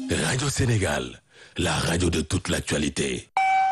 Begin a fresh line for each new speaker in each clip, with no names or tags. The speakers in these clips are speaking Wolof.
Radio Sénégal, la radio de toute l'actualité.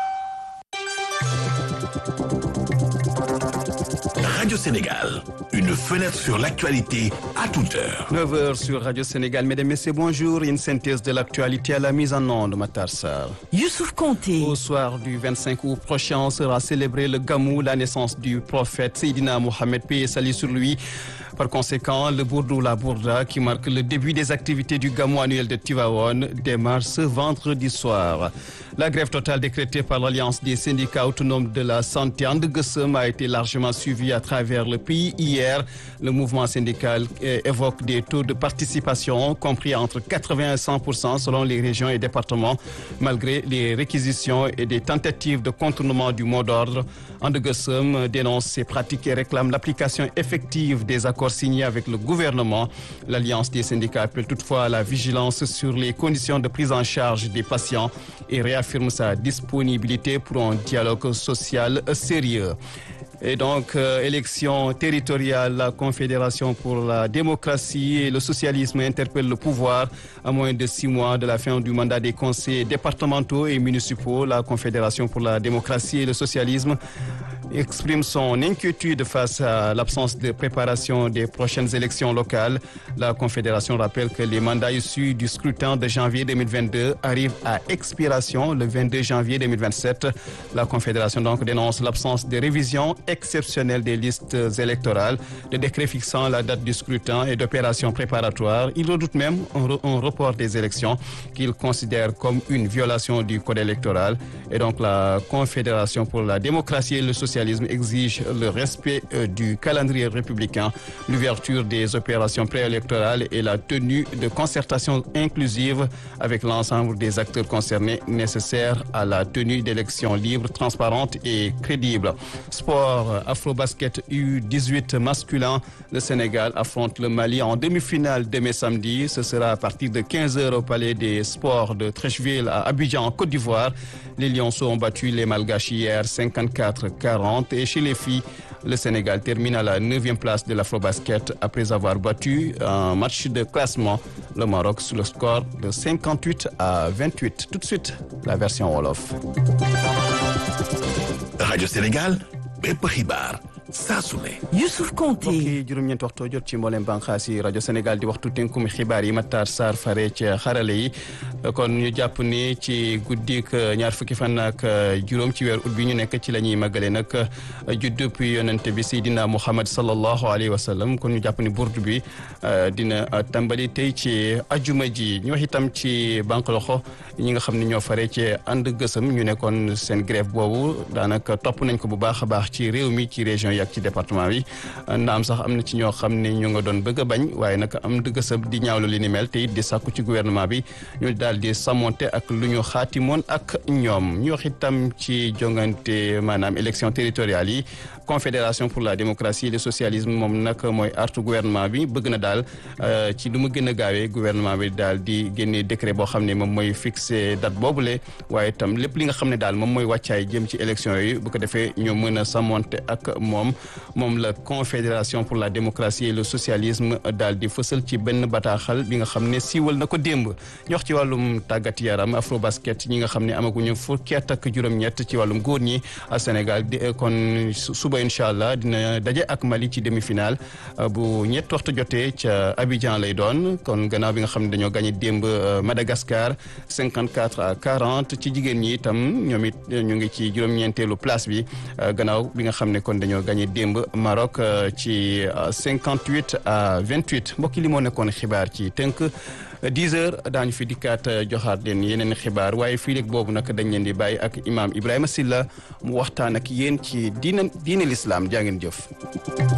Radio Sénégal, une fenêtre sur l'actualité à toute heure.
9h sur Radio Sénégal. Mesdames, Messieurs, bonjour. Une synthèse de l'actualité à la mise en onde, Matar Sarr.
Youssouf Konté.
Au soir du 25 août prochain sera célébré le Gamou, la naissance du prophète Seydina Mohamed, paix et salut sur lui. Par conséquent, le Bourdou la Bourda, qui marque le début des activités du Gamou annuel de Tivaouane, démarre ce vendredi soir. La grève totale décrétée par l'Alliance des syndicats autonomes de la santé en Gueusseum a été largement suivie à travers le pays. Hier, le mouvement syndical évoque des taux de participation compris entre 80 et 100% selon les régions et départements, malgré les réquisitions et des tentatives de contournement du mot d'ordre. En Gueusseum dénonce ces pratiques et réclame l'application effective des accords signés avec le gouvernement. L'Alliance des syndicats appelle toutefois à la vigilance sur les conditions de prise en charge des patients et réaffirme sa disponibilité pour un dialogue social sérieux. Et donc, élection territoriale, la Confédération pour la démocratie et le socialisme interpelle le pouvoir à moins de 6 mois de la fin du mandat des conseils départementaux et municipaux. La Confédération pour la démocratie et le socialisme exprime son inquiétude face à l'absence de préparation des prochaines élections locales. La Confédération rappelle que les mandats issus du scrutin de janvier 2022 arrivent à expiration le 22 janvier 2027. La Confédération donc dénonce l'absence de révision exceptionnelle des listes électorales, de décrets fixant la date du scrutin et d'opérations préparatoires. Il redoute même un report des élections qu'il considère comme une violation du code électoral. Et donc la Confédération pour la démocratie et le socialisme exige le respect du calendrier républicain, l'ouverture des opérations préélectorales et la tenue de concertations inclusives avec l'ensemble des acteurs concernés nécessaires à la tenue d'élections libres, transparentes et crédibles. Sport, Afrobasket U18 masculin, le Sénégal affronte le Mali en demi-finale demain samedi. Ce sera à partir de 15h au Palais des Sports de Treichville à Abidjan, en Côte d'Ivoire. Les Lionceaux ont battu les Malgaches hier 54-40. Et chez les filles, le Sénégal termine à la 9e place de l'Afrobasket après avoir battu un match de classement le Maroc sur le score de 58-28. Tout de suite, la version Wolof.
Radio Sénégal, bépp xibaar saa su ne.
Youssouf Konté.
mbokk yi juróom-ñeent waxtu jot ci mboolem bànqaas yi rajo Sénégal di waxtu tënkum xibaar yi Matar Sarr fare ci xarale yi kon ñu jàpp ni ci guddik ñaar fukki fan ak juróom ci weer ut bi ñu nekk ci la ñuy màggale nag juddub yonente bi Seydina Muhammad sallallahu alayhi wa sallam kon ñu jàpp ni burdu bi dina tàmbali tey ci ajuma ji ñu wax itam ci banque loxo ñi nga xam ne ñoo fare ci ànd gësëm ñu nekkoon seen grève boobu daanaka topp nañ ko bu baax a baax ci réew mi ci région ak ci département bi naam sax am na ci ñoo xam ne ñu nga doon bëgg a bañ waaye nag am dëgg sa di ñaawlu li ni mel te it di sàkku ci gouvernement bi ñu daal di samonte ak lu ñu xaatimoon ak ñoom ñu wax itam ci jongante maanaam élection territoriale yi Confédération pour la démocratie et le socialisme moom nag mooy artu gouvernement bi bëgg na daal ci lu mu gën a gaawee gouvernement bi daal di génne décret boo xam ne moom mooy fixé date boobule waaye itam lépp li nga xam ne daal moom mooy wàccaay jëm ci élection yi bu ko defee ñu mën a samonte ak moom la Confédération pour la démocratie et le socialisme daal di fësal ci benn bataaxal bi nga xam ne siiwal na ko démb ñu wax ci wàllum tàggat yaram Afrobasket ñi nga xam ne amaguñu fukki at ak juróom-ñett ci wàllum góor ñi à Sénégal kon suba incha allah dina daje ak Mali ci demi-finale bu ñett waxtu jotee ca Abidjan lay doon kon gannaaw bi nga xam ne dañoo gagné démb Madagascar 54-40 ci jigéen ñi itam ñoom it ñu ngi ci juróom-ñeenteelu place bi gannaaw bi nga xam ne kon dañoo gagné démb Maroc ci 58-28 mbokki li moo nekkoon xibaar ci tënk 10 heures daañu fi dikkaat joxaat leen yeneen xibaar waaye fii léegi boobu nag dañ leen di bàyyi ak imaam Ibrahima Silla mu waxtaan ak yéen ci diine l'islam jaa ngeen jëf.